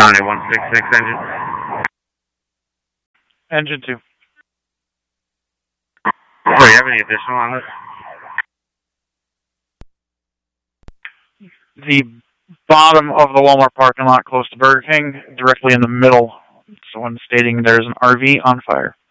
Connie 166 engine. Engine 2. Do you have any additional on this? The bottom of the Walmart parking lot close to Burger King, directly in the middle. Someone stating there's an RV on fire.